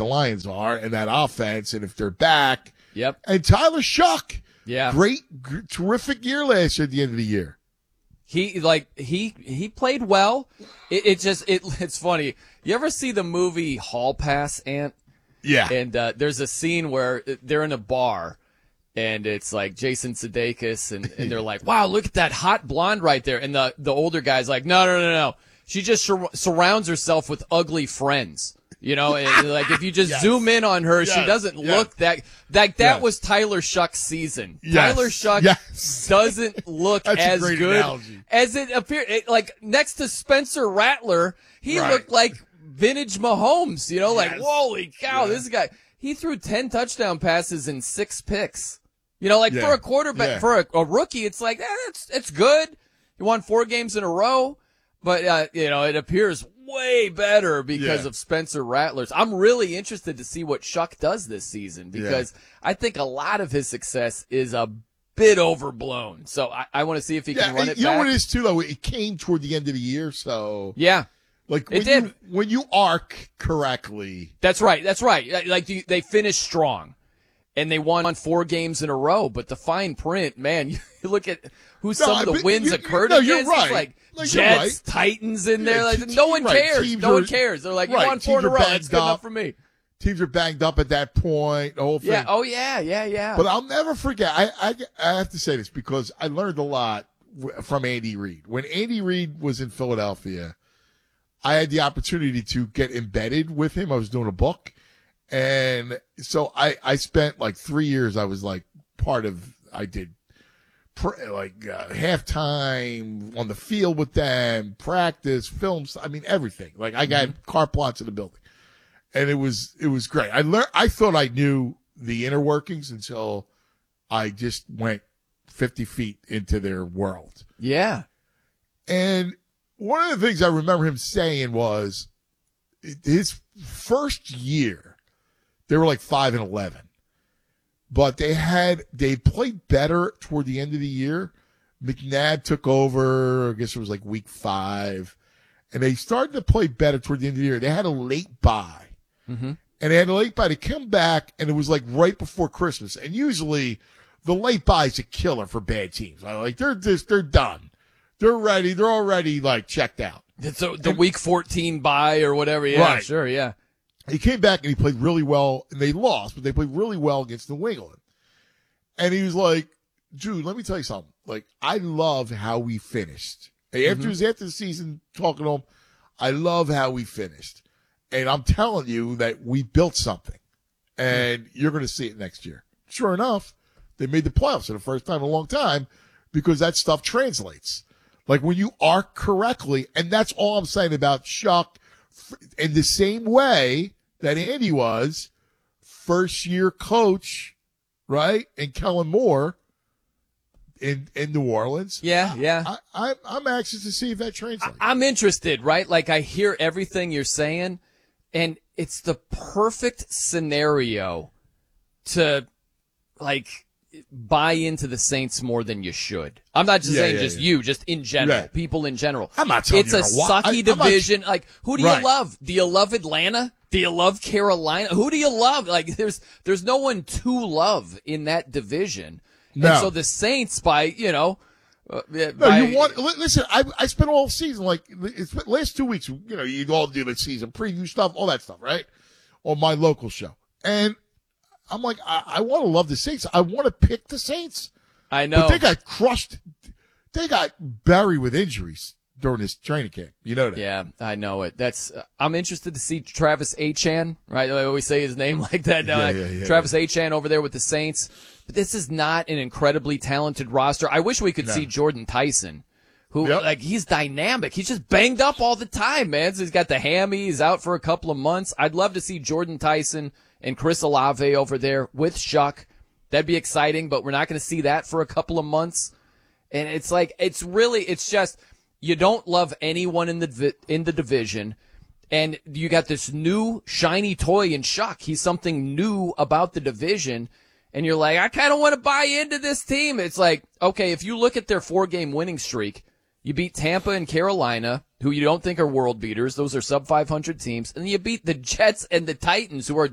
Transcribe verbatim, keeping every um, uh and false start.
the Lions are and that offense, and if they're back. Yep. And Tyler Shuck. Yeah. Great, g- terrific year last year at the end of the year. He like he he played well. It, it just it it's funny. You ever see the movie Hall Pass, Ant? Yeah. And uh, there's a scene where they're in a bar, and it's like Jason Sudeikis, and, and they're like, "Wow, look at that hot blonde right there." And the the older guy's like, "No, no, no, no. She just sur- surrounds herself with ugly friends." You know, and like if you just Yes. zoom in on her, Yes. she doesn't Yes. look that like that Yes. was Tyler Shuck's season. Yes. Tyler Shuck Yes. doesn't look That's a as great good analogy. as it appeared. It, like next to Spencer Rattler, he Right. looked like vintage Mahomes. You know, like Yes. holy cow, Yeah. this guy. He threw ten touchdown passes and six picks. You know, like Yeah. for a quarterback, Yeah. for a, a rookie, it's like, eh, it's, it's good. He won four games in a row, but, uh, you know, it appears way better because Yeah. of Spencer Rattler's. I'm really interested to see what Shuck does this season because I think a lot of his success is a bit overblown. So I, I want to see if he Yeah, can run and it you back. know what it is too, though? It came toward the end of the year, so Yeah. like It when did. you when you arc correctly. That's right. That's right. Like you- they finished strong, and they won four games in a row. But the fine print, man, you look at who No, some of the but wins you- occurred no, against. you're It's right. like, Like, you're Jets, right. Titans in there. Yeah, Like, te- no one right. cares. Teams No one are- cares. They're like, you right. won four in a Teams are row. That's banged good up. enough for me. Teams are banged up at that point. The whole thing. Yeah. Oh yeah. Yeah. Yeah. But I'll never forget. I, I I have to say this because I learned a lot w- from Andy Reid. When Andy Reid was in Philadelphia, I had the opportunity to get embedded with him. I was doing a book, and so I I spent like three years. I was like part of. I did pr- like uh, halftime on the field with them, practice, films. I mean everything. Like I got carte blanche in the building. And it was, it was great. I learned, I thought I knew the inner workings until I just went fifty feet into their world. yeah. And one of the things I remember him saying was his first year, they were like five and eleven, but they had, they played better toward the end of the year. McNabb took over, I guess it was like week five, and they started to play better toward the end of the year. They had a late bye. Mm-hmm. And they had a late bye to come back, and it was like right before Christmas. And usually, the late bye is a killer for bad teams. Like they're just they're done, they're ready, they're already like checked out. So the week fourteen bye or whatever. Yeah. Right. Sure. Yeah. He came back and he played really well, and they lost, but they played really well against New England. And he was like, "Dude, let me tell you something. Like I love how we finished. Hey, after Mm-hmm. after the season, talking to him, I love how we finished." And I'm telling you that we built something, and you're going to see it next year. Sure enough, they made the playoffs for the first time in a long time because that stuff translates. Like when you arc correctly, and that's all I'm saying about Shuck. In the same way that Andy was, first year coach, right? And Kellen Moore in in New Orleans. Yeah. Yeah. I, I, I'm anxious to see if that translates. I'm interested, right? Like I hear everything you're saying, and it's the perfect scenario to like buy into the Saints more than you should. I'm not just Yeah, saying yeah, just yeah. you, just in general, Yeah. people in general. I'm not telling It's you a to wa- sucky I- I'm not- division. Like, who do Right. you love? Do you love Atlanta? Do you love Carolina? Who do you love? Like, there's there's no one to love in that division. No. And so the Saints, by you know, uh, No, by, you want. li- Listen, I I spent all season like it's been- last two weeks. You know, you all do the season preview stuff, all that stuff, right? On my local show, and I'm like, I, I want to love the Saints. I want to pick the Saints, I know. but they got crushed. They got buried with injuries during this training camp. You know that? Yeah, I know it. That's uh, I'm interested to see Travis Achan, right? I always say his name like that. Yeah, Uh, yeah, yeah, Travis Achan over there with the Saints. But this is not an incredibly talented roster. I wish we could No. see Jordan Tyson, who Yep. like he's dynamic. He's just banged up all the time, man. So he's got the hammy. He's out for a couple of months. I'd love to see Jordan Tyson and Chris Olave over there with Shuck. That'd be exciting, but we're not going to see that for a couple of months. And it's like it's really it's just you don't love anyone in the divi- in the division, and you got this new shiny toy in Shuck. He's something new about the division, and you're like, I kind of want to buy into this team. It's like, okay, if you look at their four-game winning streak, you beat Tampa and Carolina, who you don't think are world beaters. Those are sub five hundred teams, and you beat the Jets and the Titans, who are